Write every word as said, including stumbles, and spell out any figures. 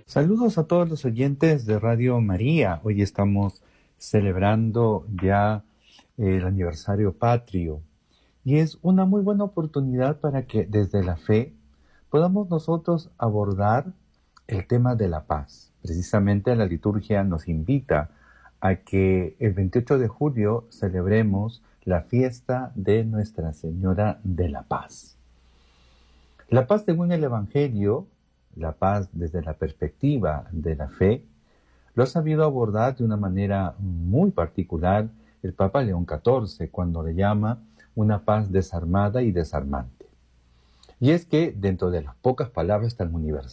Saludos a todos los oyentes de Radio María. Hoy estamos celebrando ya el aniversario patrio y es una muy buena oportunidad para que desde la fe podamos nosotros abordar el tema de la paz. Precisamente la liturgia nos invita a que el veintiocho de julio celebremos la fiesta de Nuestra Señora de la Paz. La paz, según el Evangelio, la paz desde la perspectiva de la fe, lo ha sabido abordar de una manera muy particular el Papa León catorce, cuando le llama una paz desarmada y desarmante. Y es que dentro de las pocas palabras tan universales